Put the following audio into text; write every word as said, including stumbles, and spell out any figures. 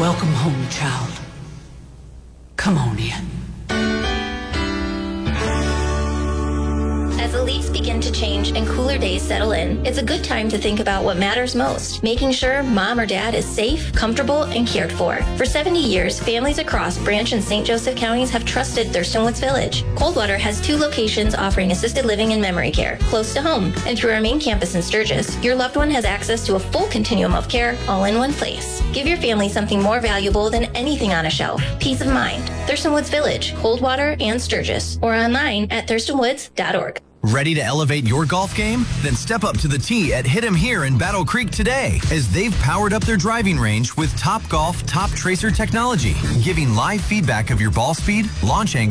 Welcome home, child. Come on in. As the leaves begin to change and cooler days settle in, it's a good time to think about what matters most, making sure mom or dad is safe, comfortable, and cared for. For seventy years, families across Branch and Saint Joseph counties have trusted Thurston Woods Village. Coldwater has two locations offering assisted living and memory care, close to home. And through our main campus in Sturgis, your loved one has access to a full continuum of care all in one place. Give your family something more valuable than anything on a shelf. Peace of mind. Thurston Woods Village, Coldwater, and Sturgis, or online at thurston woods dot org. Ready to elevate your golf game? Then step up to the tee at Hit 'em Here in Battle Creek today, as they've powered up their driving range with Top Golf Top Tracer technology, giving live feedback of your ball speed, launch angle,